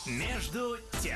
Между тем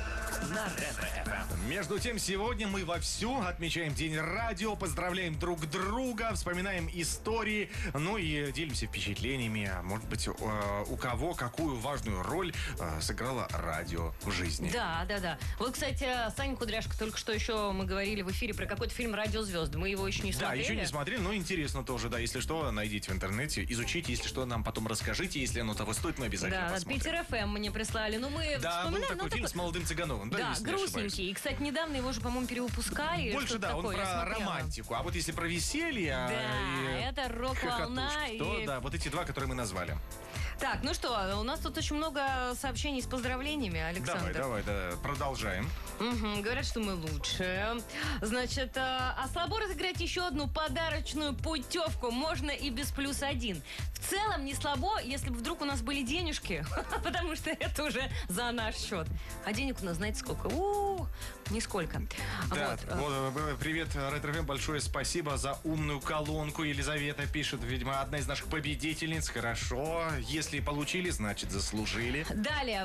на Ретро-ФМ. Между тем, сегодня мы вовсю отмечаем День радио, поздравляем друг друга, вспоминаем истории, ну и делимся впечатлениями. Может быть, у кого какую важную роль сыграло радио в жизни. Да. Вот, кстати, Саня Кудряшка, только что еще мы говорили в эфире про какой-то фильм «Радиозвезды». Мы его еще не смотрели. Да, еще не смотрели, но интересно тоже, да. Если что, найдите в интернете, изучите. Если что, нам потом расскажите. Если оно того стоит, мы обязательно посмотрим. Питер ФМ мне прислали. Ну, мы да, был такой фильм с молодым Цыгановым. Да, грустненький. И, кстати, недавно его же, по-моему, перевыпускали. Больше, да, он про романтику. А вот если про веселье... Да, это рок-волна. Да, вот эти два, которые мы назвали. Так, ну что, у нас тут очень много сообщений с поздравлениями, Александр. Давай, продолжаем. Говорят, что мы лучше. Значит, а слабо разыграть еще одну подарочную путевку можно и без +1. В целом не слабо, если бы вдруг у нас были денежки, потому что это уже за наш счет. А денег у нас, знаете, сколько? Нисколько. Да, вот, привет, Ретро-ФМ, большое спасибо за умную колонку. Елизавета пишет, видимо, одна из наших победительниц. Хорошо, если получили, значит, заслужили. Далее,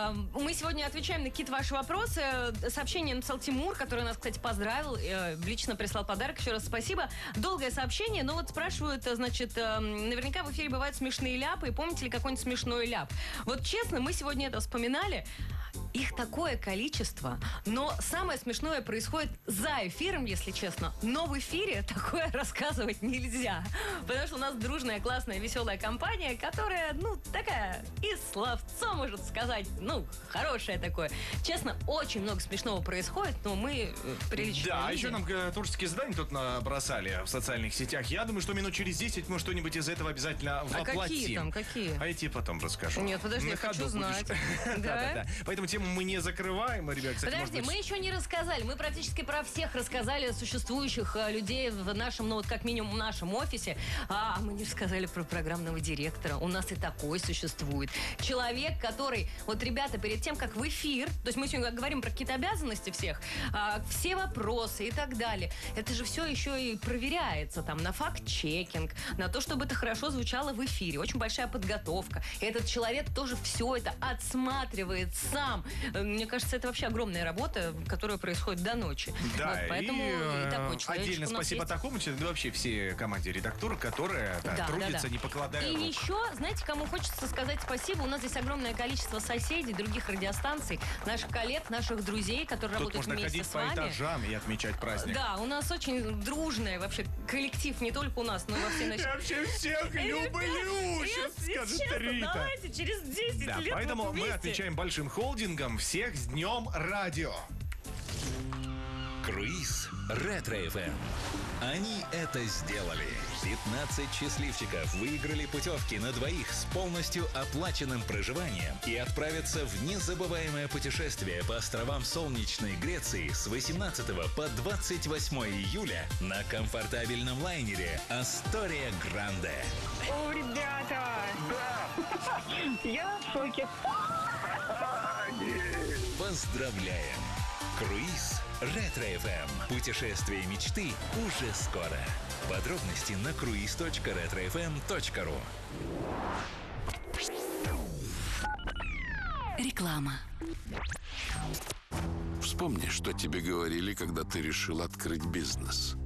мы сегодня отвечаем на какие-то ваши вопросы. Сообщение написал Тимур, который нас, кстати, поздравил, лично прислал подарок. Еще раз спасибо. Долгое сообщение, но вот спрашивают, значит, наверняка в эфире бывают смешные ляпы, и помните ли какой-нибудь смешной ляп? Вот честно, мы сегодня это вспоминали. Их такое количество, но самое смешное происходит за эфиром, если честно. Но в эфире такое рассказывать нельзя. Потому что у нас дружная, классная, веселая компания, которая, такая, и словцо, может сказать, хорошее такое. Честно, очень много смешного происходит, но мы прилично Да, видим. еще нам творческие задания тут набросали в социальных сетях. Я думаю, что минут через 10 мы что-нибудь из этого обязательно воплотим. Какие? А я тебе потом расскажу. Нет, подожди, я хочу знать. Да. Поэтому тему мы не закрываем, ребят. Кстати, подожди, мы еще не рассказали. Мы практически про всех рассказали существующих людей в нашем, как минимум в нашем офисе. А мы не рассказали про программного директора. У нас и такой существует. Человек, который, ребята, перед тем, как в эфир, то есть мы сегодня говорим про какие-то обязанности всех, все вопросы и так далее. Это же все еще и проверяется там на факт-чекинг, на то, чтобы это хорошо звучало в эфире. Очень большая подготовка. И этот человек тоже все это отсматривает сам. Мне кажется, это вообще огромная работа, которая происходит до ночи. Да, поэтому и такой человек. Отдельно спасибо такому человеку, да вообще всей команде редакторов, которая трудится, не покладая рук. И еще, знаете, кому хочется сказать спасибо? У нас здесь огромное количество соседей, других радиостанций, наших коллег, наших друзей, которые тут работают вместе с вами. можно ходить по этажам и отмечать праздник. Да, у нас очень дружный вообще коллектив, не только у нас, но и во всей нашей... Я вообще всех люблю, сейчас скажет Рита. Давайте через 10 лет поэтому мы отвечаем большим холдингом. Всех с Днем радио. Круиз Ретро-ФМ. Они это сделали. 15 счастливчиков выиграли путевки на двоих с полностью оплаченным проживанием и отправятся в незабываемое путешествие по островам солнечной Греции с 18 по 28 июля на комфортабельном лайнере «Астория Гранде». О, ребята! Да! Я в шоке. Поздравляем! Круиз Ретро-ФМ. Путешествие мечты уже скоро. Подробности на cruise.retrofm.ru. Реклама. Вспомни, что тебе говорили, когда ты решил открыть бизнес.